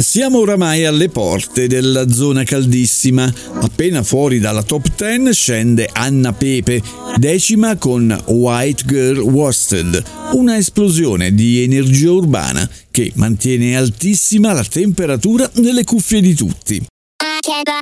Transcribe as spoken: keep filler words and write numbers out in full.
Siamo oramai alle porte della zona caldissima. Appena fuori dalla top dieci scende Anna Pepe, decima con White Girl Wasted, una esplosione di energia urbana che mantiene altissima la temperatura nelle cuffie di tutti.